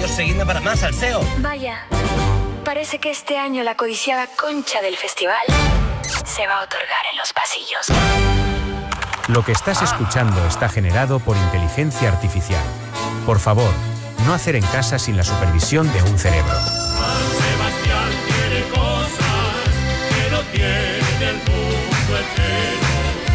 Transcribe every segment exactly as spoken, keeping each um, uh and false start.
pues seguidme para más salseo. Vaya, parece que este año la codiciada concha del festival se va a otorgar en los pasillos. Lo que estás escuchando está generado por inteligencia artificial. Por favor, no hacer en casa sin la supervisión de un cerebro. San Sebastián tiene cosas que no tiene el mundo entero.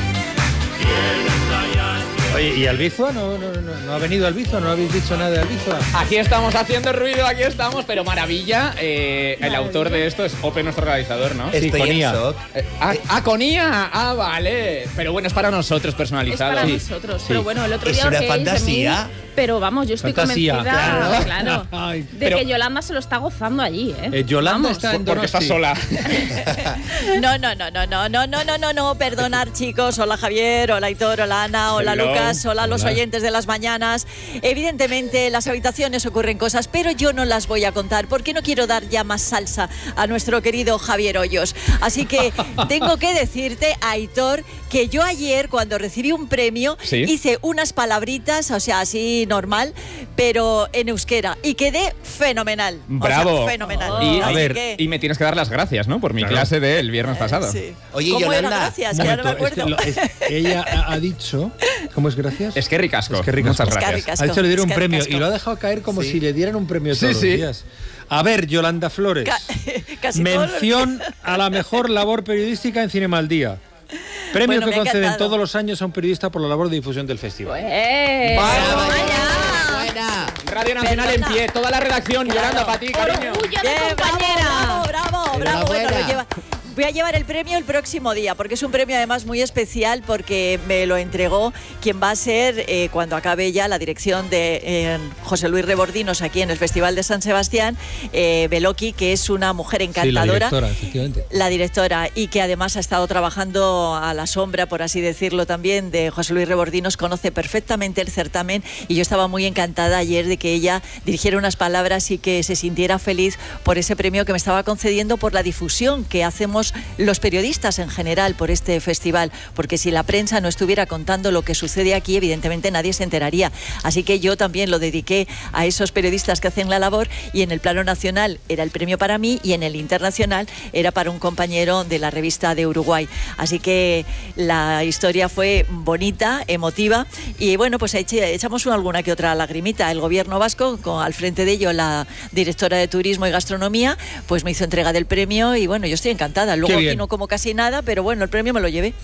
Tiene playas. Oye, ¿y Albizua? ¿No, no, no, no ha venido Albizua? ¿No habéis dicho nada de Albizua? Aquí estamos haciendo ruido, aquí estamos, pero maravilla. Eh, el autor de esto es Ope, nuestro realizador, ¿no? Estoy Sí, con en I A. shock. Eh, ah, ah, con I A. Ah, vale. Pero bueno, es para nosotros, Es personalizado. para Sí. nosotros. Sí. Pero bueno, el otro Es día una os reíais de fantasía. mí, pero vamos, yo estoy Fantasía, convencida claro. claro, Ay, de pero- que Yolanda se lo está gozando allí, ¿eh? Eh, Yolanda Vamos. está en Porque está Donosti. sola. No, no, no, no, no, no, no, no, no, no, perdonar, chicos. Hola, Javier, hola, Aitor, hola, Ana, hola, Hello. Lucas, hola, los Hola. oyentes de las mañanas. Evidentemente, en las habitaciones ocurren cosas, pero yo no las voy a contar porque no quiero dar ya más salsa a nuestro querido Javier Hoyos. Así que tengo que decirte, Aitor, que yo ayer, cuando recibí un premio, ¿Sí? hice unas palabritas, o sea, así normal, pero en euskera, y quedé fenomenal. O sea, Bravo. fenomenal. Y, A Así ver, que- y me tienes que dar las gracias, ¿no? Por mi Claro. clase del viernes pasado. Sí. Oye, ¿Cómo Yolanda, era? Gracias, Un que ya no me momento, es que acuerdo. lo- es- ella ha, ha dicho... ¿Cómo es gracias? Es que ricasco. Es que ricasco. Muchas Es que gracias. ricasco. Ha dicho que le dieron un Es que premio ricasco. y lo ha dejado caer como Sí. si le dieran un premio Sí, todos sí. los días. A ver, Yolanda Flores. Ca- casi todo lo- Mención a la mejor labor periodística en Cinema al Día. Premio Bueno, que me ha conceden encantado. todos los años a un periodista por la labor de difusión del festival. ¡Eh! Brava, Vaya. buena. Radio Nacional Perdona. en pie. Toda la redacción. Claro. Yolanda, para ti, cariño. ¡Orgullo de Bien, compañera! bravo, bravo, bravo, bravo. Bueno, Enhorabuena. lo lleva- Voy a llevar el premio el próximo día, porque es un premio además muy especial, porque me lo entregó quien va a ser, eh, cuando acabe ya la dirección de eh, José Luis Rebordinos aquí en el Festival de San Sebastián, eh, Beloki, que es una mujer Sí, la encantadora. directora, efectivamente. La directora, y que además ha estado trabajando a la sombra, por así decirlo, también de José Luis Rebordinos, conoce perfectamente el certamen, y yo estaba muy encantada ayer de que ella dirigiera unas palabras y que se sintiera feliz por ese premio que me estaba concediendo, por la difusión que hacemos los periodistas en general por este festival, porque si la prensa no estuviera contando lo que sucede aquí, evidentemente nadie se enteraría. Así que yo también lo dediqué a esos periodistas que hacen la labor, y en el plano nacional era el premio para mí y en el internacional era para un compañero de la revista de Uruguay. Así que la historia fue bonita, emotiva, y bueno, pues eche- echamos una, alguna que otra lagrimita. El gobierno vasco, con, al frente de ello la directora de Turismo y Gastronomía, pues me hizo entrega del premio, y bueno, yo estoy encantada. Luego Qué aquí bien. no como casi nada, pero bueno, el premio me lo llevé.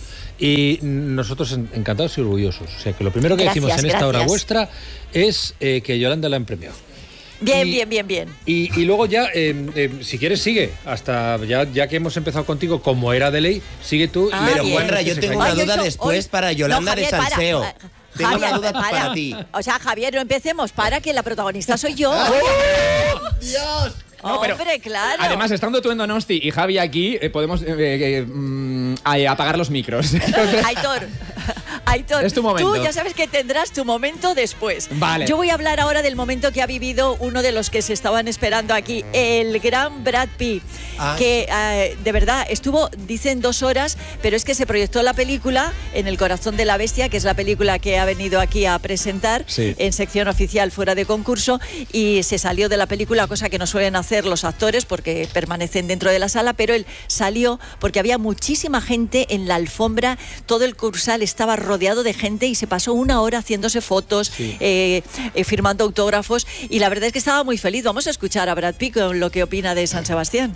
Y nosotros en- encantados y orgullosos. O sea, que lo primero que Gracias, decimos en esta hora gracias. vuestra es eh, que Yolanda la han premiado. Bien, Y- bien, bien, bien. Y, y luego ya, eh, eh, si quieres, sigue. Hasta ya, ya que hemos empezado contigo, como era de ley, sigue tú. Ah, y- Pero bien. Juanra, yo que se tengo caiga. una Ay, duda yo- después hoy- para Yolanda No, Javier, de para. salseo. Eh, Tengo Javier, una duda para. para ti. O sea, Javier, no empecemos, para, que la protagonista soy yo. ¡Dios! No, pero Hombre, claro. Además, estando tú en Donosti y Javi aquí, eh, podemos eh, eh, mm, eh, apagar los micros. Entonces, Aitor, Aitor, Es tu momento. tú ya sabes que tendrás tu momento después. Vale. Yo voy a hablar ahora del momento que ha vivido uno de los que se estaban esperando aquí, el gran Brad Pitt, Ah. que eh, de verdad estuvo, dicen dos horas, pero es que se proyectó la película en El corazón de la bestia, que es la película que ha venido aquí a presentar Sí. en sección oficial fuera de concurso, y se salió de la película, cosa que no suelen hacer los actores porque permanecen dentro de la sala, pero él salió porque había muchísima gente en la alfombra, todo el cursal estaba rodeado de gente y se pasó una hora haciéndose fotos, Sí. eh, eh, firmando autógrafos, y la verdad es que estaba muy feliz. Vamos a escuchar a Brad Pitt con lo que opina de San Sebastián.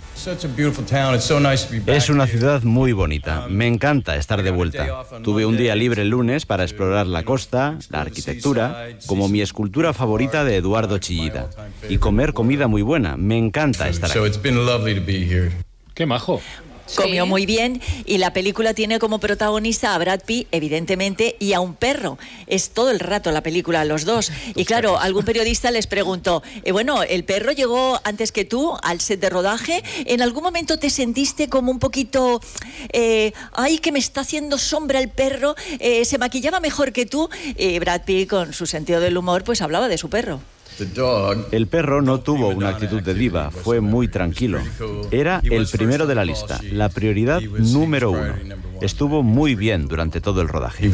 Es una ciudad muy bonita. Me encanta estar de vuelta. Tuve un día libre el lunes para explorar la costa, la arquitectura, como mi escultura favorita de Eduardo Chillida, y comer comida muy buena. Me encanta estar aquí. Qué majo. Comió muy bien, y la película tiene como protagonista a Brad Pitt, evidentemente, y a un perro. Es todo el rato la película, los dos. Y claro, algún periodista les preguntó, eh, bueno, ¿el perro llegó antes que tú al set de rodaje? ¿En algún momento te sentiste como un poquito, eh, ay, que me está haciendo sombra el perro? Eh, ¿Se maquillaba mejor que tú? Y Brad Pitt, con su sentido del humor, pues hablaba de su perro. El perro no tuvo una actitud de diva, fue muy tranquilo. Era el primero de la lista, la prioridad número uno. Estuvo muy bien durante todo el rodaje.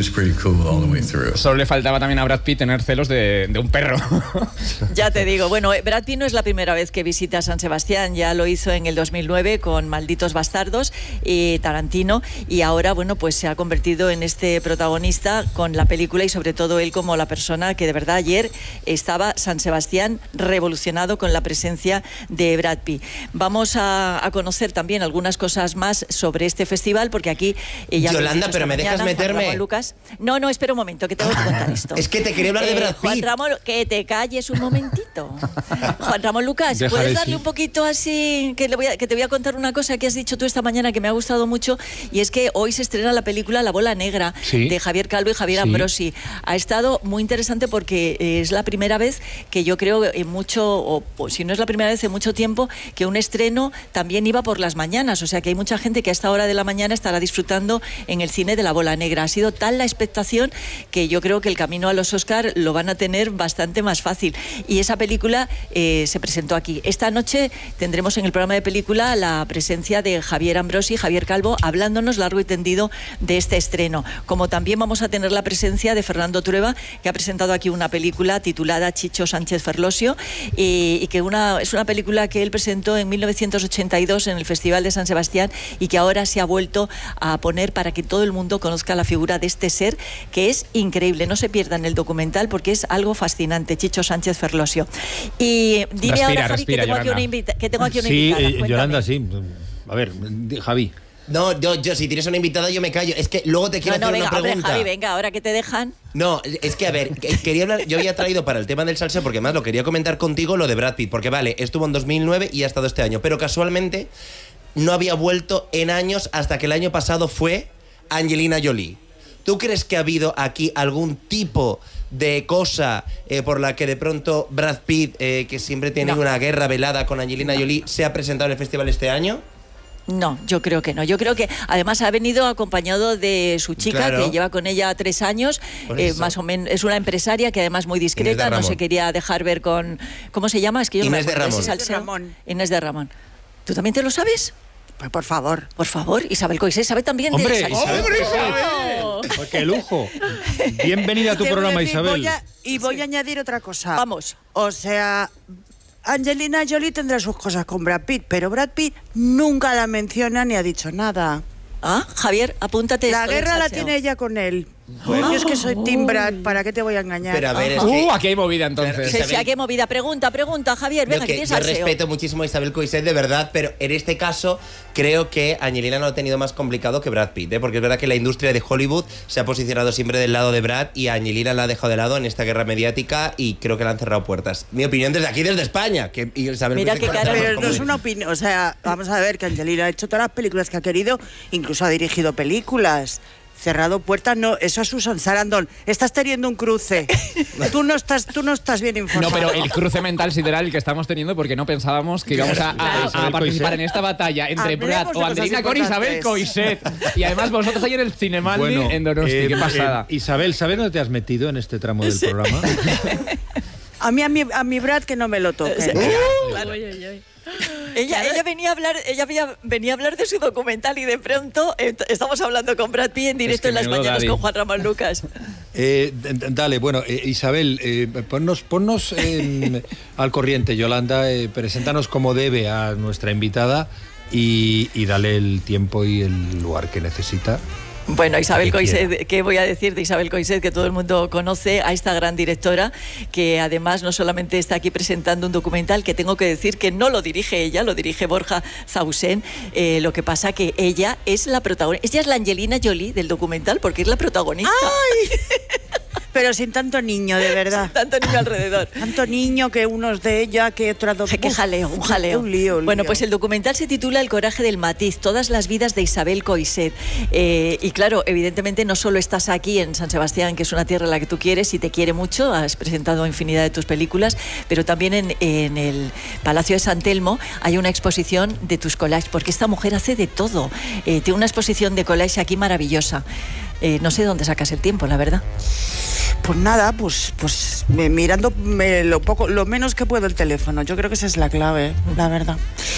Solo le faltaba también a Brad Pitt tener celos de, de un perro. Ya te digo, bueno, Brad Pitt no es la primera vez que visita San Sebastián, ya lo hizo en el dos mil nueve con Malditos Bastardos y Tarantino, y ahora, bueno, pues se ha convertido en este protagonista con la película y sobre todo él como la persona que de verdad ayer estaba San Sebastián revolucionado con la presencia de Brad Pitt. Vamos a, a conocer también algunas cosas más sobre este festival, porque aquí eh, ya Yolanda, pero me mañana, dejas meterme. Juan Lucas. No, no, espera un momento, que tengo que contar esto. Es que te quería hablar de Brad Pitt. Juan Ramón, que te calles un momentito. Juan Ramón Lucas, Deja ¿puedes de darle sí. un poquito así? Que, le voy a, que te voy a contar una cosa que has dicho tú esta mañana que me ha gustado mucho, y es que hoy se estrena la película La Bola Negra, sí. de Javier Calvo y Javier Sí. Ambrosi. Ha estado muy interesante porque es la primera vez que yo creo en mucho, o, o si no es la primera vez en mucho tiempo, que un estreno también iba por las mañanas. O sea que hay mucha gente que a esta hora de la mañana estará disfrutando en el cine de La Bola Negra. Ha sido tal la expectación que yo creo que el camino a los Oscar lo van a tener bastante más fácil. Y esa película eh, se presentó aquí. Esta noche tendremos en el programa de película la presencia de Javier Ambrosi y Javier Calvo hablándonos largo y tendido de este estreno. Como también vamos a tener la presencia de Fernando Trueba, que ha presentado aquí una película titulada Chicho Sánchez Ferlosio, y, y que una, es una película que él presentó en mil novecientos ochenta y dos en el Festival de San Sebastián y que ahora se ha vuelto a poner para que todo el mundo conozca la figura de este ser, que es increíble. No se pierdan el documental porque es algo fascinante, Chicho Sánchez Ferlosio. Y dime Respira, ahora, Javi, respira, que tengo aquí Yolanda. una, invita que tengo aquí una Sí, invitada. eh, Cuéntame. Yolanda, sí. A ver, di- Javi. No, yo, yo, si tienes una invitada, yo me callo. Es que luego te quiero No, no, hacer venga, una hombre, pregunta. Javi, venga, ahora que te dejan. No, es que a ver, que- quería hablar, yo había traído para el tema del salseo, porque además lo quería comentar contigo, lo de Brad Pitt, porque vale, estuvo en dos mil nueve y ha estado este año, pero casualmente no había vuelto en años hasta que el año pasado fue Angelina Jolie. ¿Tú crees que ha habido aquí algún tipo de cosa eh, por la que de pronto Brad Pitt, eh, que siempre tiene No. una guerra velada con Angelina Jolie, se ha presentado en el festival este año? No, yo creo que no. Yo creo que además ha venido acompañado de su chica, Claro. que lleva con ella tres años, Por eh, eso. más o menos. Es una empresaria que además muy Inés discreta, de no Ramón. se quería dejar ver con... ¿Cómo se llama? Es que yo no Inés me de acuerdo, Ramón. ese salseo. Inés de Ramón. Inés de Ramón. ¿Tú también te lo sabes? Pues por favor. Por favor, Isabel Coixet sabe también Hombre, de salseo. Isabel. Pues ¡Qué lujo! Bienvenida a tu Te voy programa, decir, Isabel. voy a- y voy a añadir otra cosa. Vamos. O sea, Angelina Jolie tendrá sus cosas con Brad Pitt, pero Brad Pitt nunca la menciona ni ha dicho nada. Ah, Javier, apúntate La esto del guerra la salseo. tiene ella con él. Yo es que soy Team Brad, ¿para qué te voy a engañar? Pero a ver, es Uh, que... aquí hay movida entonces. Sí, sí, aquí hay movida. Pregunta, pregunta, Javier, venga, Yo, que que tienes yo salseo. respeto muchísimo a Isabel Coixet, de verdad, pero en este caso creo que Angelina no lo ha tenido más complicado que Brad Pitt, ¿eh? Porque es verdad que la industria de Hollywood se ha posicionado siempre del lado de Brad y a Angelina la ha dejado de lado en esta guerra mediática y creo que le han cerrado puertas. Mi opinión desde aquí, desde España. Que y Isabel Mira Coixet qué conoce cara- más Pero como no es yo. una opinión, o sea, vamos a ver que Angelina ha hecho todas las películas que ha querido, incluso ha dirigido películas. Cerrado puertas, no, eso es Susan Sarandon. Estás teniendo un cruce. Tú no estás, tú no estás bien No, informado. pero el cruce mental sideral que estamos teniendo porque no pensábamos que íbamos a, a- a Isabel participar Coixet. en esta batalla entre Hablemos Brad de o cosas Angelina con Isabel importantes. Coixet. Y además vosotros ahí en el Cinemaldi en Donosti. eh, Qué pasada. eh, Isabel, ¿sabes dónde te has metido en este tramo del programa? A mí, a mi, a mi Brad que no me lo toque. Uy, uy, uy. Ella, ella venía a hablar, ella venía, venía a hablar de su documental y de pronto eh, estamos hablando con Brad Pitt en directo que en las menudo mañanas daddy. con Juan Ramón Lucas. Eh, d- d- dale, bueno, eh, Isabel, eh, ponnos, ponnos eh, al corriente, Yolanda, eh, preséntanos como debe a nuestra invitada y, y dale el tiempo y el lugar que necesita. Bueno, Isabel Que Coixet, ¿qué voy a decir de Isabel Coixet? Que todo el mundo conoce a esta gran directora, que además no solamente está aquí presentando un documental, que tengo que decir que no lo dirige ella, lo dirige Borja Zausén, eh, lo que pasa que ella es la protagonista, ella es la Angelina Jolie del documental, porque es la protagonista. Pero sin tanto niño, de verdad. Tanto niño alrededor. Tanto niño que unos de ella, que otras dos. Qué jaleo, un jaleo. Un lío, un Bueno, lío. pues el documental se titula El coraje del matiz, todas las vidas de Isabel Coixet. Eh, y claro, evidentemente no solo estás aquí en San Sebastián, que es una tierra en la que tú quieres y te quiere mucho, has presentado infinidad de tus películas, pero también en, en el Palacio de San Telmo hay una exposición de tus collages, porque esta mujer hace de todo. Eh, tiene una exposición de collages aquí maravillosa. Eh, no sé dónde sacas el tiempo, la verdad. Pues nada, pues, pues me- mirando me- lo poco, lo menos que puedo el teléfono. Yo creo que esa es la clave, la verdad.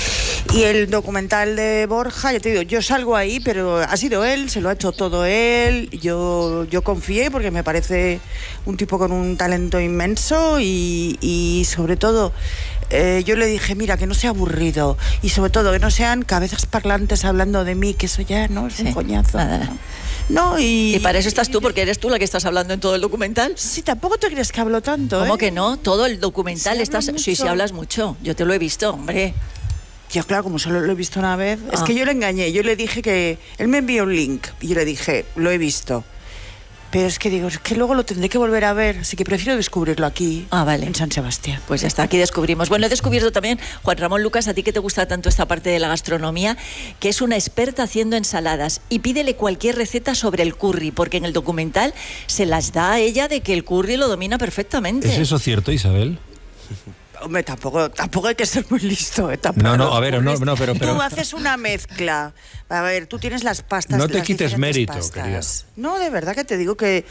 Y el documental de Borja, ya te digo, yo salgo ahí, pero ha sido él, se lo ha hecho todo él. Yo, yo confié porque me parece un tipo con un talento inmenso y, y sobre todo eh, yo le dije, mira, que no sea aburrido y sobre todo que no sean cabezas parlantes hablando de mí, que eso ya no es Sí, un coñazo. nada. No, y, Y para eso estás tú, porque eres tú la que estás hablando en todo el documental. Sí, tampoco te crees que hablo tanto, ¿Cómo ¿eh? que no? Todo el documental Sí, estás... hablo Sí, sí, mucho. hablas mucho. Yo te lo he visto, hombre. Yo, claro, como solo lo he visto una vez, es Ah. que yo le engañé, yo le dije que... Él me envió un link y yo le dije, lo he visto. Pero es que digo, es que luego lo tendré que volver a ver, así que prefiero descubrirlo aquí, Ah, vale. en San Sebastián. Pues ya está, aquí descubrimos. Bueno, he descubierto también, Juan Ramón Lucas, a ti que te gusta tanto esta parte de la gastronomía, que es una experta haciendo ensaladas. Y pídele cualquier receta sobre el curry, porque en el documental se las da a ella de que el curry lo domina perfectamente. ¿Es eso cierto, Isabel? Hombre, tampoco, tampoco hay que ser muy listo, ¿eh? Tampoco No, no, los a ver, no, curris. no, pero- pero- Tú haces una mezcla. A ver, tú tienes las pastas. No te las quites diferentes mérito, pastas. querida. No, de verdad que te digo que...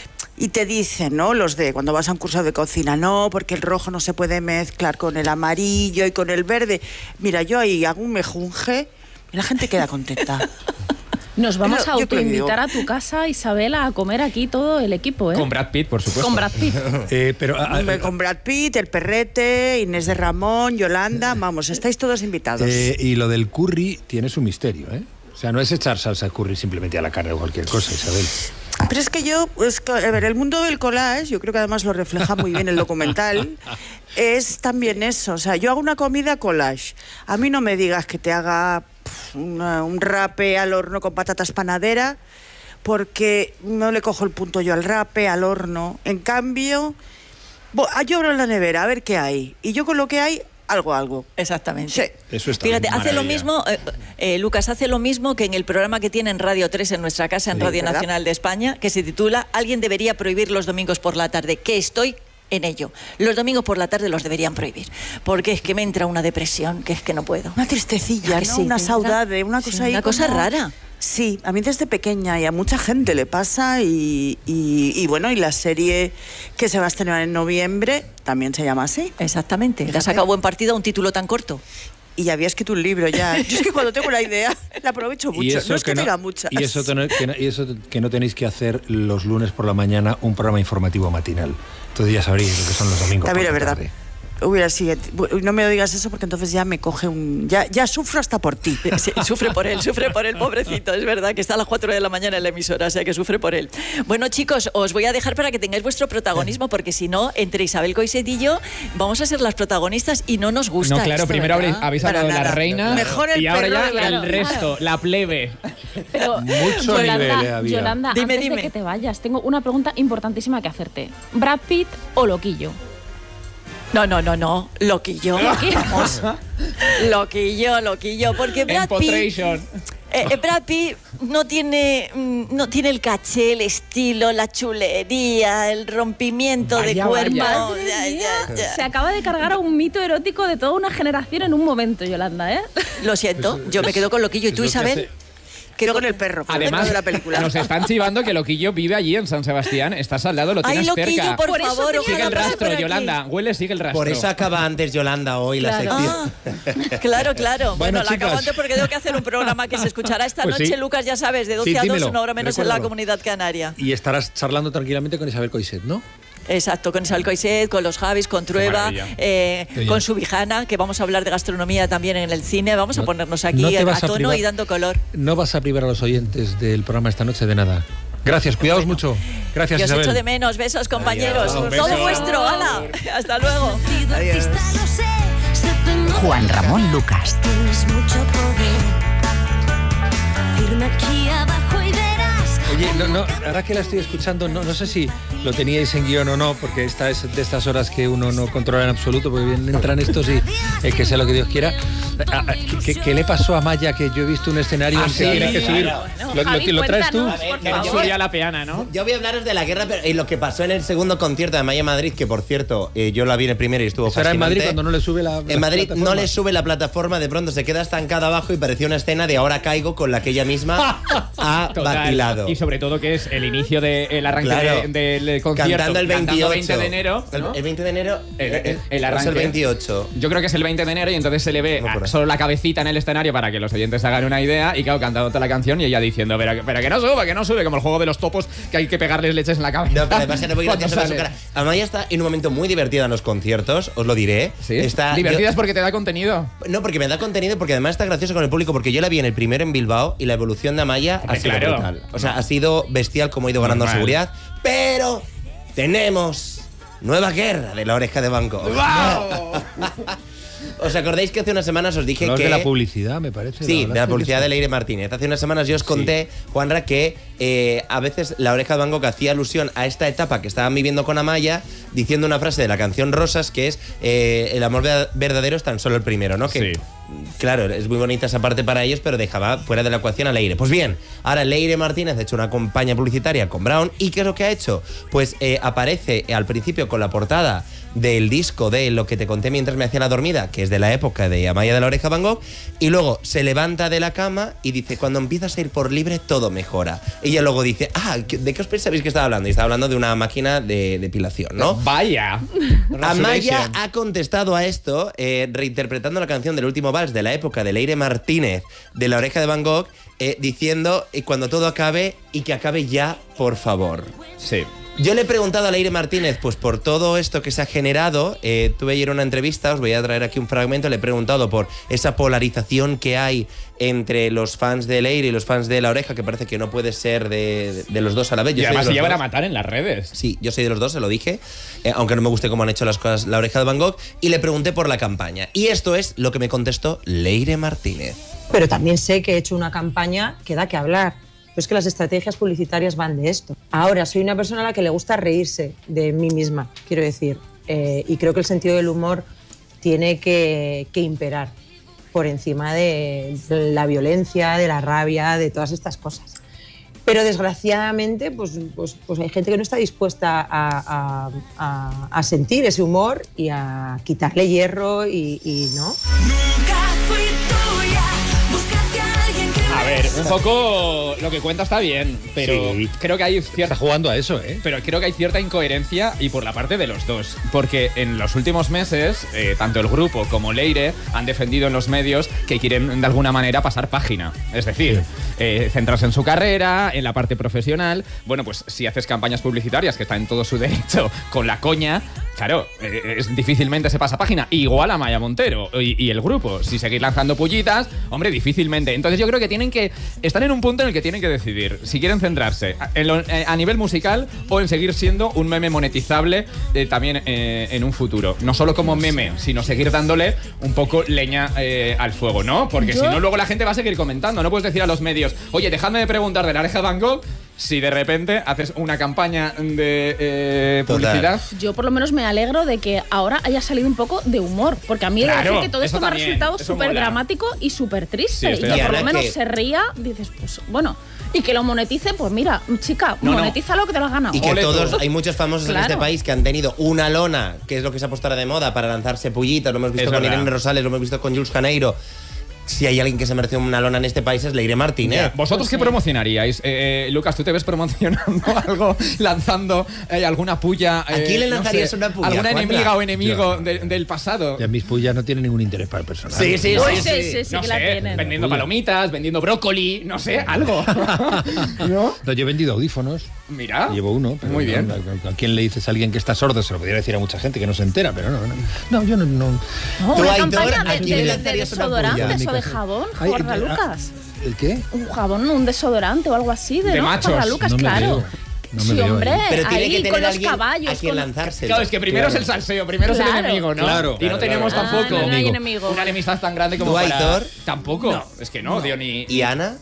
Y te dicen, ¿no? Los de cuando vas a un curso de cocina, no, porque el rojo no se puede mezclar con el amarillo y con el verde. Mira, yo ahí hago un mejunje y la gente queda contenta. Nos vamos Pero a yo te lo digo. autoinvitar a tu casa, Isabela, a comer aquí todo el equipo, ¿eh? Con Brad Pitt, por supuesto. Con Brad Pitt. Eh, pero a- a- Hombre, con Brad Pitt, el Perrete, Inés de Ramón, Yolanda, vamos, estáis todos invitados. eh, y lo del curry tiene su misterio, ¿eh? O sea, no es echar salsa curry simplemente a la carne o cualquier cosa, Isabel. Pero es que yo, pues, a ver, el mundo del collage, yo creo que además lo refleja muy bien el documental, es también eso. O sea, yo hago una comida collage. A mí no me digas que te haga pf, una- un rape al horno con patatas panadera, porque no le cojo el punto yo al rape, al horno. En cambio, bo- yo abro la nevera a ver qué hay. Y yo con lo que hay, algo, algo. Exactamente. Sí. Eso está Fíjate, bien. hace lo Maravilla. mismo, eh, eh, Lucas, hace lo mismo que en el programa que tiene en Radio tres en nuestra casa, en Sí, Radio ¿verdad? Nacional de España, que se titula Alguien debería prohibir los domingos por la tarde, que estoy en ello. Los domingos por la tarde los deberían prohibir, porque es que me entra una depresión, que es que no puedo. Una tristecilla, ¿A que ¿no? sí? Una Te entra- saudade, una sí, cosa ahí una cosa como- rara. Sí, a mí desde pequeña y a mucha gente le pasa y, y- y bueno, y la serie que se va a estrenar en noviembre también se llama así. Exactamente. Le has Fíjate. sacado buen partido a un título tan corto. Y ya había escrito un libro ya. Yo es que cuando tengo una idea la aprovecho mucho. No es que, tenga muchas. y eso, tener- que no- y eso que no tenéis que hacer los lunes por la mañana un programa informativo matinal. Entonces ya sabréis lo que son los domingos. También es por la verdad. tarde. Hubiera sido, no me lo digas eso porque entonces ya me coge un... Ya, ya sufro hasta por ti. Sí, sufre por él, sufre por él, pobrecito. Es verdad que está a las cuatro de la mañana en la emisora, o sea que sufre por él. Bueno, chicos, os voy a dejar para que tengáis vuestro protagonismo, porque si no, entre Isabel Coixet y yo, vamos a ser las protagonistas y no nos gusta. No, claro, esto, primero ¿verdad? habéis, habéis Para hablado de la nada. reina Mejor el y ahora perro ya de la- el resto, la plebe. Pero, Mucho Yolanda, nivel, eh, había. Yolanda, Dime, antes dime. de que te vayas, tengo una pregunta importantísima que hacerte. ¿Brad Pitt o Loquillo? No, no, no, no. Loquillo. Vamos. Loquillo, loquillo. Porque Brad Pitt. Empotration. Eh, eh, Brad Pitt no tiene, mm, no tiene el caché, el estilo, la chulería, el rompimiento de Vaya, cuerpo. vaya. Madre Ya, mía, ya, ya. Se acaba de cargar a un mito erótico de toda una generación en un momento, Yolanda, ¿eh? Lo siento, yo me quedo con Loquillo. ¿Y es tú, lo que Isabel? hace- ¿Qué Yo co- con el perro. con el Además, perro de la película. nos están chivando que Loquillo vive allí en San Sebastián. Estás al lado, lo Ay, tienes Loquillo, cerca. por, Por eso favor, tenía ojalá Sigue el pase rastro, por aquí. Yolanda. Huele, sigue el rastro. Por eso acaba antes Yolanda hoy la Claro. sección. Ah, claro, claro. Bueno, Bueno, la acabo chicas. antes porque tengo que hacer un programa que se escuchará esta Pues sí. noche, Lucas, ya sabes, de doce Sí, a dos, dímelo, una hora menos en la recuérdalo. Comunidad Canaria. Y estarás charlando tranquilamente con Isabel Coixet, ¿no? Exacto, con Isabel Coixet, con los Javis, con Trueba, maravilla. eh, Qué bien. con Subijana, que vamos a hablar de gastronomía también en el cine. Vamos a No- ponernos aquí no te a, vas a a tono privar- y dando color. No vas a privar a los oyentes del programa esta noche de nada. Gracias, cuidaos mucho. Gracias, Yo os Isabel. echo de menos. Besos, compañeros. Adiós. Un Todo beso. vuestro. ¡Hala! Hasta luego. Adiós. Juan Ramón Lucas. Tienes mucho poder. Firma aquí abajo y verás. Oye, no, no, ahora que la estoy escuchando, no, no sé si lo teníais en guión o no, porque esta es de estas horas que uno no controla en absoluto, porque bien entran estos y eh, que sea lo que Dios quiera. Ah, ah, ¿Qué, qué- qué le pasó a Maya? Que yo he visto un escenario Ah, en que sí, tiene que subir. claro. ¿Lo, lo- Javi, lo traes tú? cuéntanos, por pero favor. yo- Subía la peana, ¿no? Yo voy a hablaros de la guerra pero- y lo que pasó en el segundo concierto de Maya Madrid, que por cierto, eh, yo la vi en el primero y estuvo Eso era en fascinante. Madrid cuando no le sube la. la En Madrid no plataforma. le sube la plataforma, de pronto se queda estancada abajo y parecía una escena de Ahora caigo con la que ella misma ha Total. vacilado. Y sobre todo que es el inicio del arranque Claro. de- del el concierto Cantando el cantando veintiocho. veinte de enero. El, ¿no? el veinte de enero. El, el, el ¿o arranque. es el veintiocho. Yo creo que es el veinte de enero y entonces se le ve No, por ahí. solo la cabecita en el escenario para que los oyentes hagan una idea y claro, cantando toda la canción y ella diciendo, pero, pero que no sube, que no sube, como el juego de los topos que hay que pegarles leches en la cabeza. No, pero además era muy cuando gracioso ver su sale. cara. Amaya está en un momento muy divertida en los conciertos, os lo diré. ¿Sí? Está, ¿Divertidas yo- porque te da contenido? No, porque me da contenido, porque además está gracioso con el público, porque yo la vi en el primero en Bilbao y la evolución de Amaya ha Hombre, sido claro. brutal. O sea, ha sido bestial como ha ido ganando Normal. seguridad, pero tenemos nueva guerra de la oreja de Van Gogh. ¿Os acordáis que hace unas semanas os dije Hablabas que... de la publicidad, me parece. Sí, de la hablaste publicidad eso. de Leire Martínez. Hace unas semanas yo os conté, Juanra, que eh, a veces la oreja de Van Gogh hacía alusión a esta etapa que estaban viviendo con Amaya, diciendo una frase de la canción Rosas, que es eh, el amor ver- verdadero es tan solo el primero, ¿no? Que, Sí. claro, es muy bonita esa parte para ellos, pero dejaba fuera de la ecuación a Leire. Pues bien, ahora Leire Martínez ha hecho una campaña publicitaria con Brown, ¿y qué es lo que ha hecho? Pues eh, aparece al principio con la portada del disco de Lo que te conté mientras me hacía la dormida, que es de la época de Amaya de la Oreja Van Gogh, y luego se levanta de la cama y dice, cuando empiezas a ir por libre, todo mejora. Ella luego dice, ah, ¿de qué os pensabais que estaba hablando? Y estaba hablando de una máquina de depilación, ¿no? Vaya. Amaya ha contestado a esto eh, reinterpretando la canción del último vals de la época de Leire Martínez de La Oreja de Van Gogh, eh, diciendo eh, cuando todo acabe y que acabe ya, por favor. Sí. Yo le he preguntado a Leire Martínez, pues por todo esto que se ha generado, eh, tuve ayer una entrevista, os voy a traer aquí un fragmento, le he preguntado por esa polarización que hay entre los fans de Leire y los fans de La Oreja, que parece que no puede ser de, de los dos a la vez. Yo Y soy además de se los llevan a dos. matar en las redes. Sí, yo soy de los dos, se lo dije, eh, aunque no me guste cómo han hecho las cosas La Oreja de Van Gogh, y le pregunté por la campaña. Y esto es lo que me contestó Leire Martínez. Pero también sé que he hecho una campaña que da que hablar. Pero es que las estrategias publicitarias van de esto. Ahora, soy una persona a la que le gusta reírse de mí misma, quiero decir. Eh, y creo que el sentido del humor tiene que, que imperar por encima de, de la violencia, de la rabia, de todas estas cosas. Pero desgraciadamente, pues, pues, pues hay gente que no está dispuesta a, a, a, a sentir ese humor y a quitarle hierro y, y ¿no? A ver, un poco lo que cuenta está bien, pero Sí. creo que hay cierta... Está jugando a eso, ¿eh? Pero creo que hay cierta incoherencia y por la parte de los dos. Porque en los últimos meses, eh, tanto el grupo como Leire han defendido en los medios que quieren de alguna manera pasar página. Es decir, eh, centrarse en su carrera, en la parte profesional. Bueno, pues si haces campañas publicitarias, que está en todo su derecho, con la coña, claro, eh, es, difícilmente se pasa página. Igual a Maya Montero y, y el grupo. Si seguís lanzando pullitas, hombre, difícilmente. Entonces yo creo que tienen que... Están en un punto en el que tienen que decidir si quieren centrarse a, en lo- eh, a nivel musical o en seguir siendo un meme monetizable eh, también eh, en un futuro. No solo como meme, sino seguir dándole un poco leña eh, al fuego, ¿no? Porque Yo- si no, luego la gente va a seguir comentando. No puedes decir a los medios, oye, dejadme de preguntar de La Oreja de Van Gogh si de repente haces una campaña de eh, Total. publicidad. Yo por lo menos me alegro de que ahora haya salido un poco de humor, porque a mí he de Claro, decir que todo eso esto me ha también, resultado eso súper mola. dramático y súper Sí, triste. estoy y de que por lo acuerdo. menos Que- se ría, dices, pues bueno, y que lo monetice, pues mira, chica, No, no. monetiza lo que te lo has ganado. Y que Ole todos, tú. hay muchos famosos en Claro. este país que han tenido una lona, que es lo que se ha puesto ahora de moda, para lanzarse pullitas. Lo hemos visto Es con verdad. Irene Rosales, lo hemos visto con Jules Janeiro. Si hay alguien que se merece una lona en este país es Leire Martínez. Ya, ¿Vosotros Pues qué sí. promocionaríais? Eh, eh, Lucas, ¿tú te ves promocionando algo, lanzando eh, alguna puya? ¿A quién le no lanzarías sé, una puya, ¿Alguna Juanra? enemiga o enemigo Yo. de- del pasado? Ya mis pullas no tienen ningún interés para el personal. Sí, sí, Uy, sí, sí, sí. sí, sí no que sé, la tienen. vendiendo Puya. palomitas, vendiendo brócoli, no sé, algo. ¿No? No, yo he vendido audífonos. Mira. Llevo uno. Pero Muy bien. no, ¿A, a quién le dices a alguien que está sordo? Se lo podría decir a mucha gente que no se entera, pero no. No, no yo no. no. No, Tú, una Aitor, campaña ¿a de, quién le de- de lanzarías una desodorantes puya? En mi o de caso. jabón, Ay, Juanra ah, Lucas. ¿El qué? Un jabón, un desodorante o algo así de, De ¿no? machos. Juanra Lucas, No me claro. veo. No me sí, veo ahí. hombre, Pero tiene ahí que con tener los alguien caballos. a quien con- lanzárselo. Claro, es que primero Claro. es el salseo, primero es Claro. el enemigo, ¿no? Claro, y no claro, tenemos claro. tampoco Ah, no hay enemigo. una enemistad tan grande como ¿Tú, para... Aitor? Tampoco. Es que no, tío, ni... ¿Y Ana?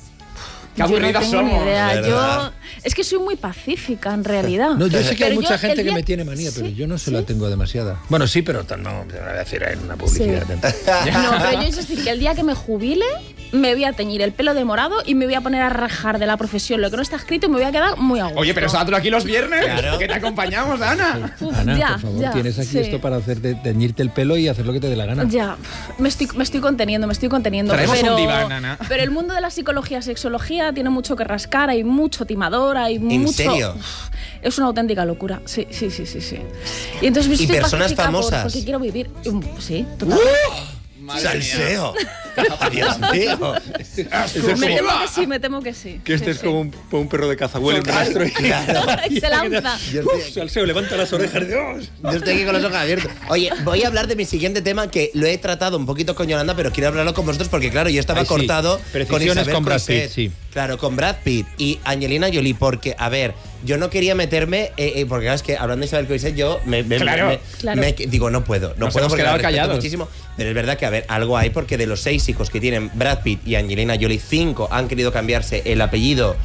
Qué Yo no aburridas tengo ni somos. idea. ¿verdad? Yo es que soy muy pacífica en realidad. No, yo sé que hay Pero mucha yo, el gente que día- me tiene manía, pero Sí, yo no se sí. la tengo demasiada. Bueno, sí, pero tan- no, te voy a decir en una publicidad. No, pero yo es decir, que el día que me jubile, me voy a teñir el pelo de morado y me voy a poner a rajar de la profesión lo que no está escrito y me voy a quedar muy a gusto. Oye, pero sábatelo aquí los viernes, Claro. que te acompañamos, Ana. Uf, Ana, ya, por favor, ya, tienes aquí sí. esto para hacerte, teñirte el pelo y hacer lo que te dé la gana. Ya, me estoy, me estoy conteniendo, me estoy conteniendo. Traemos pero, un diván, Ana. pero el mundo de la psicología, sexología tiene mucho que rascar, hay mucho timador, hay ¿En mucho. serio? Uf, es una auténtica locura. Sí, sí, sí, sí, sí. Y entonces me ¿Y estoy personas pacífica por- famosas? porque quiero vivir. Um, Sí, total. ¡Salseo! Dios mío. Me temo que sí, me temo que sí. Que este Sí, es sí. como un, como un perro de caza, huele un rastro y Claro. Se lanza. ¡Uf, Salseo, levanta las orejas, Dios! Yo estoy aquí con los ojos abiertos. Oye, voy a hablar de mi siguiente tema que lo he tratado un poquito con Yolanda, pero quiero hablarlo con vosotros porque, claro, yo estaba Ay, sí. cortado con Precisiones Isabel con Brad Coixet. Pitt, sí. Claro, con Brad Pitt y Angelina Jolie, porque, a ver, yo no quería meterme, eh, eh, porque, claro, es que hablando de Isabel Coixet, yo me, me- Claro. me- Claro. me- digo, no puedo, no Nos puedo hemos porque quedado la respeto callados. muchísimo. Pero es verdad que, a ver, algo hay porque de los seis hijos que tienen Brad Pitt y Angelina Jolie, cinco han querido cambiarse el apellido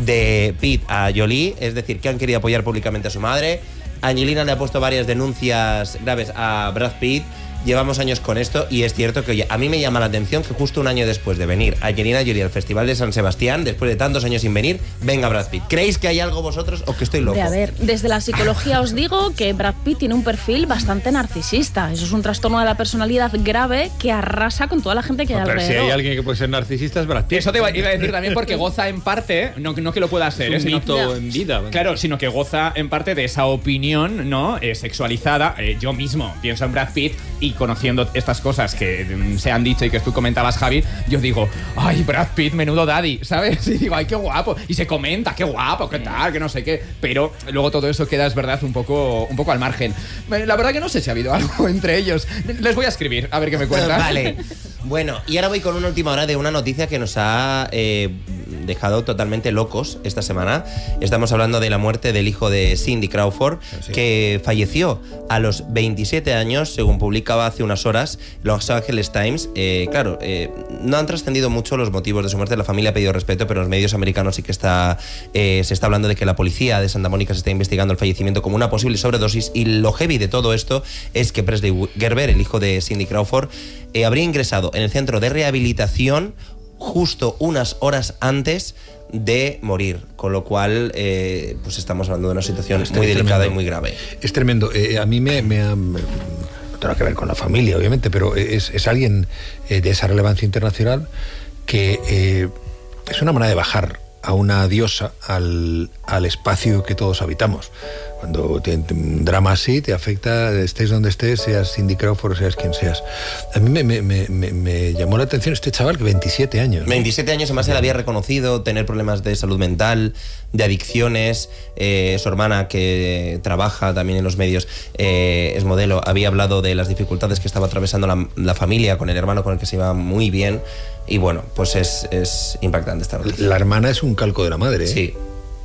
de Pitt a Jolie, es decir, que han querido apoyar públicamente a su madre. Angelina le ha puesto varias denuncias graves a Brad Pitt. Llevamos años con esto y es cierto que, oye, a mí me llama la atención que justo un año después de venir Angelina Jolie al Festival de San Sebastián, después de tantos años sin venir, venga Brad Pitt. ¿Creéis que hay algo vosotros o que estoy loco? Hombre, a ver, desde la psicología os digo que Brad Pitt tiene un perfil bastante narcisista. Eso es un trastorno de la personalidad grave que arrasa con toda la gente que hay Pero si alrededor. hay alguien que puede ser narcisista es Brad Pitt. Eso te iba iba a decir también porque goza en parte, no, no que lo pueda ser, Es ¿eh? un sino- mito en vida. Claro, sino que goza en parte de esa opinión, ¿no? Eh, sexualizada. Eh, yo mismo pienso en Brad Pitt y conociendo estas cosas que mm, se han dicho y que tú comentabas, Javi, yo digo, ay, Brad Pitt, menudo daddy, ¿sabes? Y digo, ay, qué guapo. Y se comenta, qué guapo, qué tal, que no sé qué. Pero luego todo eso queda, es verdad, un poco, un poco al margen. Eh, La verdad que no sé si ha habido algo entre ellos. Les voy a escribir, a ver qué me cuentan. Vale. Bueno, y ahora voy con una última hora de una noticia que nos ha eh, dejado totalmente locos esta semana. Estamos hablando de la muerte del hijo de Cindy Crawford, que falleció a los veintisiete años, según publicaba hace unas horas Los Angeles Times. Eh, claro, eh, no han trascendido mucho los motivos de su muerte. La familia ha pedido respeto, pero en los medios americanos sí que está, eh, se está hablando de que la policía de Santa Mónica se está investigando el fallecimiento como una posible sobredosis. Y lo heavy de todo esto es que Presley Gerber, el hijo de Cindy Crawford, eh, habría ingresado en el centro de rehabilitación justo unas horas antes de morir, con lo cual eh, pues estamos hablando de una situación Es muy delicada tremendo. y muy grave. Es tremendo. Eh, a mí me, me ha... me- no tiene que ver con la familia, obviamente, pero es, es alguien eh, de esa relevancia internacional que eh, es una manera de bajar a una diosa al, al espacio que todos habitamos. Cuando te, te- un drama así te afecta, estés donde estés, seas Cindy Crawford o seas quien seas. A mí me, me- me- me- me llamó la atención este chaval que veintisiete años. ¿no? veintisiete años, además él había reconocido tener problemas de salud mental, de adicciones. Eh, su hermana, que trabaja también en los medios, eh, es modelo, había hablado de las dificultades que estaba atravesando la, la familia con el hermano con el que se iba muy bien. Y bueno, pues es, es impactante esta noticia. La hermana es un calco de la madre. ¿eh? Sí.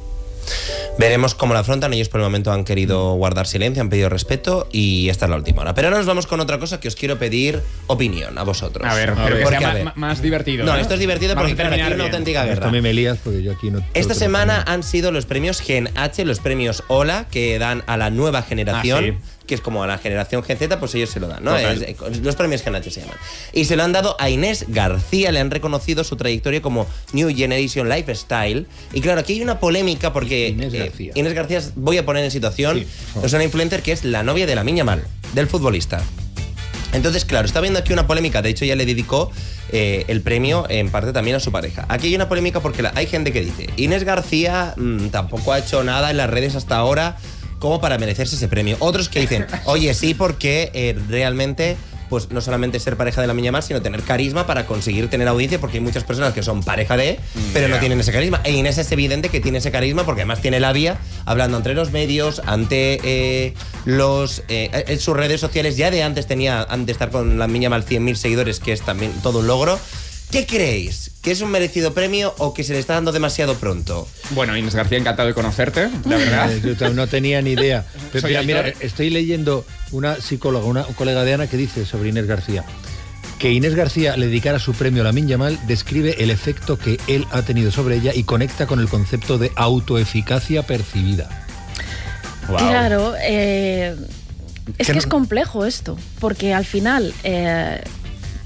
Veremos cómo la afrontan. Ellos por el momento han querido guardar silencio, han pedido respeto y esta es la última hora. Pero ahora nos vamos con otra cosa que os quiero pedir opinión a vosotros. A ver, pero que Porque, sea a ma- ver, ma- más divertido. No, ¿eh? esto es divertido Vamos porque a claro, aquí hay terminar una bien. auténtica Esto guerra. me me lías porque yo aquí no... Esta semana han sido los premios Gen H, los premios Hola, que dan a la nueva generación, Ah, sí. que es como a la generación Gen Z, pues ellos se lo dan, ¿no? Total. Es- los premios Gen H se llaman. Y se lo han dado a Inés García, le han reconocido su trayectoria como New Generation Lifestyle. Y claro, aquí hay una polémica porque Inés eh, García. Inés García, voy a poner en situación, Sí, por favor. es una influencer que es la novia de la Miña Mal, del futbolista. Entonces, claro, está viendo aquí una polémica. De hecho, ya le dedicó eh, el premio en parte también a su pareja. Aquí hay una polémica porque la- hay gente que dice, Inés García mmm, tampoco ha hecho nada en las redes hasta ahora como para merecerse ese premio. Otros que dicen, oye, sí, porque eh, realmente, pues no solamente ser pareja de la Miña Mar, sino tener carisma para conseguir tener audiencia, porque hay muchas personas que son pareja de, pero no ya. tienen ese carisma. E Inés es evidente que tiene ese carisma porque además tiene labia, hablando entre los medios, ante eh, los eh, en sus redes sociales. Ya de antes tenía, antes de estar con la Miña Mal, cien mil seguidores, que es también todo un logro. ¿Qué creéis? ¿Que es un merecido premio o que se le está dando demasiado pronto? Bueno, Inés García, encantado de conocerte, la verdad. Eh, yo tam- no tenía ni idea. Pero Soy mira, Aitor. mira, estoy leyendo una psicóloga, una colega de Ana, que dice sobre Inés García que Inés García le dedicara su premio a la Miña Mal, describe el efecto que él ha tenido sobre ella y conecta con el concepto de autoeficacia percibida. Wow. Claro, eh, es Que que es no- complejo esto, porque al final, eh,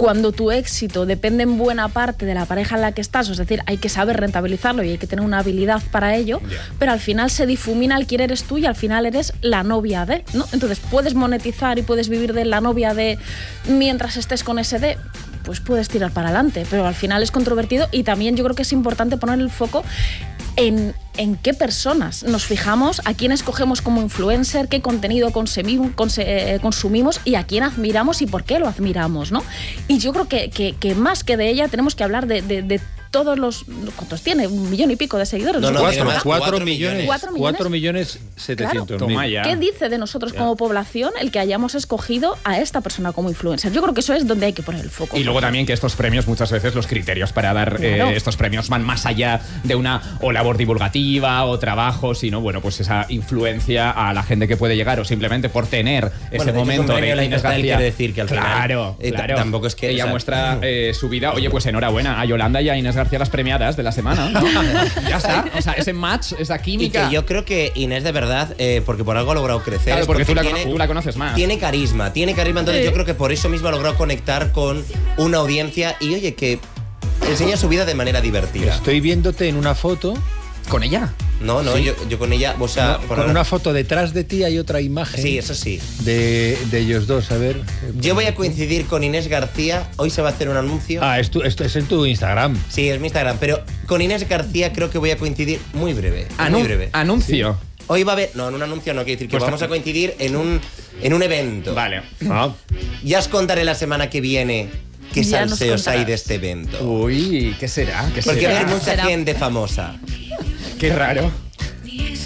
cuando tu éxito depende en buena parte de la pareja en la que estás, es decir, hay que saber rentabilizarlo y hay que tener una habilidad para ello, yeah. pero al final se difumina el quién eres tú y al final eres la novia de, ¿no? Entonces puedes monetizar y puedes vivir de la novia de mientras estés con ese de, pues puedes tirar para adelante, pero al final es controvertido y también yo creo que es importante poner el foco en, en qué personas nos fijamos, a quién escogemos como influencer, qué contenido consumimos, consumimos y a quién admiramos y por qué lo admiramos, ¿no? Y yo creo que, que, que más que de ella tenemos que hablar de, de, de todos los... ¿Cuántos tiene? Un millón y pico de seguidores. No, no, cuatro, más, cuatro, cuatro millones. Cuatro millones. Cuatro millones setecientos mil. Claro. ¿Qué dice de nosotros ya. como población el que hayamos escogido a esta persona como influencer? Yo creo que eso es donde hay que poner el foco. Y luego también que estos premios, muchas veces los criterios para dar claro. eh, estos premios van más allá de una o labor divulgativa o trabajo, sino, bueno, pues esa influencia a la gente que puede llegar o simplemente por tener ese bueno, momento de de Inés García. Quiere decir que al claro, final, claro. Eh, tampoco es que ella o sea, muestra eh, su vida. Oye, pues enhorabuena a Yolanda y a Inés García, las premiadas de la semana, ¿no? Ya está. O sea, ese match, esa química. Y que yo creo que Inés de verdad, eh, porque por algo ha logrado crecer. Claro, porque, porque tú, tiene, la, tú la conoces más. Tiene carisma, tiene carisma. Entonces sí. yo creo que por eso mismo ha logrado conectar con una audiencia y oye, que enseña su vida de manera divertida. Estoy viéndote en una foto. ¿Con ella? No, no, sí. yo, yo con ella, o sea... No, por con una... una foto detrás de ti hay otra imagen. Sí, eso sí. De, de ellos dos, a ver. Yo voy a coincidir con Inés García, hoy se va a hacer un anuncio. Ah, es, tu, es, es en tu Instagram. Sí, es mi Instagram, pero con Inés García creo que voy a coincidir muy breve, Anu muy breve. ¿Anuncio? Sí. Hoy va a haber... No, en un anuncio no quiere decir que pues vamos a coincidir en un, en un evento. Vale. Ah. Ya os contaré la semana que viene qué ya salseos hay de este evento. Uy, ¿qué será? ¿Qué Porque será? hay mucha será? gente famosa. Qué raro.